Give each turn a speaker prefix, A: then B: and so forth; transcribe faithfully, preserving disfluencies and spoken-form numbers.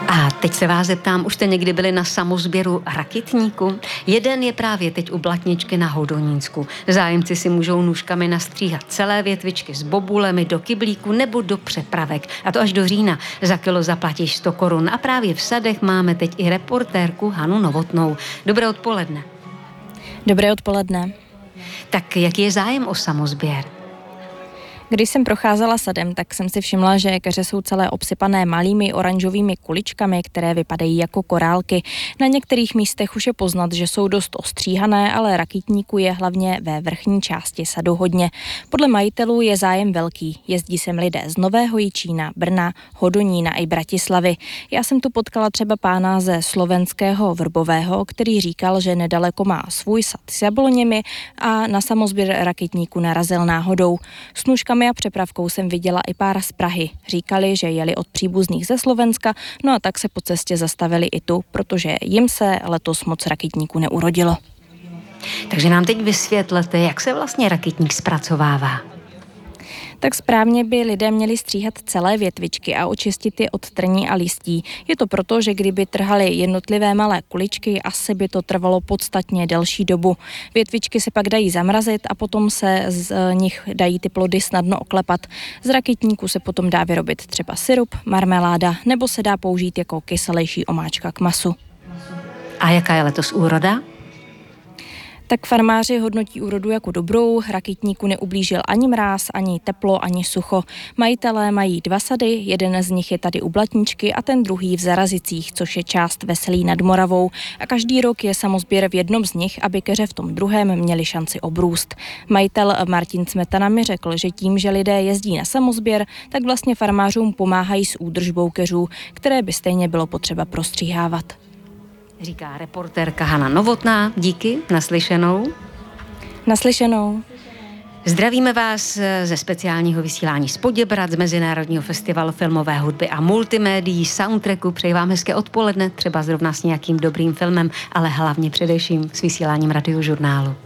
A: A teď se vás zeptám, už jste někdy byli na samosběru rakitníku? Jeden je právě teď u Blatničky na Hodonínsku. Zájemci si můžou nůžkami nastříhat celé větvičky s bobulemi do kyblíku nebo do přepravek. A to až do října. Za kilo zaplatíš sto korun. A právě v sadech máme teď i reportérku Hanu Novotnou. Dobré odpoledne.
B: Dobré odpoledne.
A: Tak jaký je zájem o samosběr?
B: Když jsem procházela sadem, tak jsem si všimla, že keře jsou celé obsypané malými oranžovými kuličkami, které vypadají jako korálky. Na některých místech už je poznat, že jsou dost ostříhané, ale rakitníků je hlavně ve vrchní části sadu hodně. Podle majitelů je zájem velký. Jezdí sem lidé z Nového Jičína, Brna, Hodonína i Bratislavy. Já jsem tu potkala třeba pána ze slovenského Vrbového, který říkal, že nedaleko má svůj sad s jabloněmi a na samosběr rakitníků narazil náhodou. S nůžkami a přepravkou jsem viděla i pár z Prahy. Říkali, že jeli od příbuzných ze Slovenska, no a tak se po cestě zastavili i tu, protože jim se letos moc rakitníků neurodilo.
A: Takže nám teď vysvětlete, jak se vlastně rakitník zpracovává.
B: Tak správně by lidé měli stříhat celé větvičky a očistit je od trní a listí. Je to proto, že kdyby trhali jednotlivé malé kuličky, asi by to trvalo podstatně delší dobu. Větvičky se pak dají zamrazit a potom se z nich dají ty plody snadno oklepat. Z rakitníku se potom dá vyrobit třeba sirup, marmeláda nebo se dá použít jako kyselější omáčka k masu.
A: A jaká je letos úroda?
B: Tak farmáři hodnotí úrodu jako dobrou, rakitníku neublížil ani mráz, ani teplo, ani sucho. Majitelé mají dva sady, jeden z nich je tady u Blatničky a ten druhý v Zarazicích, což je část Veselí nad Moravou. A každý rok je samosběr v jednom z nich, aby keře v tom druhém měli šanci obrůst. Majitel Martin Smetana mi řekl, že tím, že lidé jezdí na samosběr, tak vlastně farmářům pomáhají s údržbou keřů, které by stejně bylo potřeba prostříhávat.
A: Říká reportérka Hana Novotná. Díky, naslyšenou.
B: Naslyšenou.
A: Zdravíme vás ze speciálního vysílání z Poděbrad, z Mezinárodního festivalu filmové hudby a multimédií, soundtracku. Přeji vám hezké odpoledne, třeba zrovna s nějakým dobrým filmem, ale hlavně především s vysíláním Radiožurnálu.